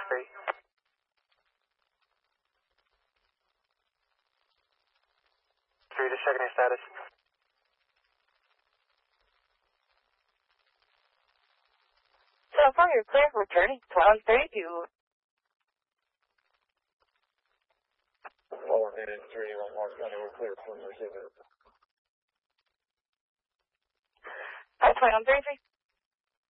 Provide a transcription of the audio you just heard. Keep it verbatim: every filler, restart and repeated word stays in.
three. Three, just checking your status. So far, you're clear for returning twelve thirty-two. Four minutes, three, one, Mark County, we're clear for receiver. That's twelve thirty-three.